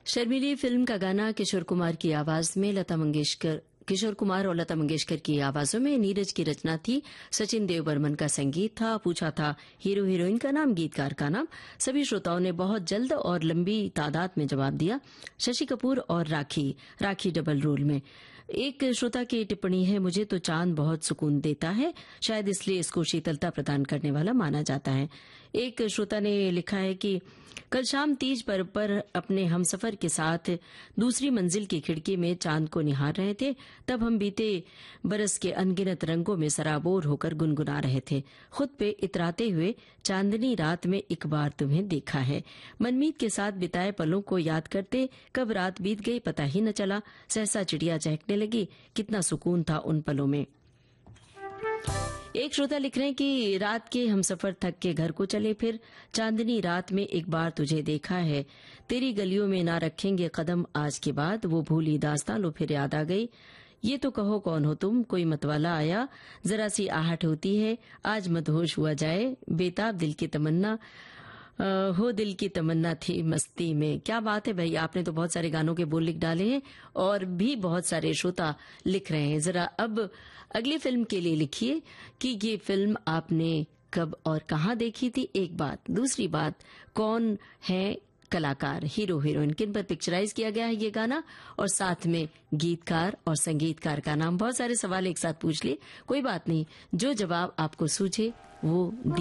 शर्मीली film का गाना किशोर कुमार की आवाज में किशोर कुमार और लता मंगेशकर की आवाजों में नीरज की रचना थी। सचिन देव बर्मन का संगीत था। पूछा था हीरो हीरोइन का नाम, गीतकार का नाम। सभी श्रोताओं ने बहुत जल्द और लंबी तादाद में जवाब दिया। शशि कपूर और राखी डबल रोल में। एक श्रोता की टिप्पणी है, मुझे तो चांद बहुत सुकून देता है, शायद इसलिए इसको शीतलता प्रदान करने वाला माना जाता है। एक श्रोता ने लिखा है कि कल शाम तीज पर्व पर अपने हमसफर के साथ दूसरी मंजिल की खिड़की में चांद को निहार रहे थे, तब हम बीते बरस के अनगिनत रंगों में सराबोर होकर गुनगुना रहे थे। खुद पे इतराते हुए चांदनी रात में एक बार तुम्हें देखा है। मनमीत के साथ बिताए पलों को याद करते कब रात बीत गई पता ही न चला। सहसा चिड़िया चहकने लगी, कितना सुकून था उन पलों में। एक श्रोता लिख रहे हैं कि रात के हमसफर थक के घर को चले, फिर चांदनी रात में एक बार तुझे देखा है। तेरी गलियों में ना रखेंगे कदम आज के बाद, वो भूली दास्तां लो फिर याद आ गई। ये तो कहो कौन हो तुम, कोई मतवाला आया, जरा सी आहट होती है, आज मदहोश हुआ जाए, बेताब दिल की तमन्ना हो, दिल की तमन्ना थी मस्ती में। क्या बात है भाई, आपने तो बहुत सारे गानों के बोल लिख डाले हैं और भी बहुत सारे श्रोता लिख रहे हैं। जरा अब अगली फिल्म के लिए लिखिए कि ये फिल्म आपने कब और कहां देखी थी, एक बात। दूसरी बात, कौन है कलाकार, हीरो हीरोइन, किन पर पिक्चराइज किया गया है ये गाना, और साथ में गीतकार और संगीतकार का नाम। बहुत सारे सवाल एक साथ पूछ लिए, कोई बात नहीं, जो जवाब आपको सूझे वो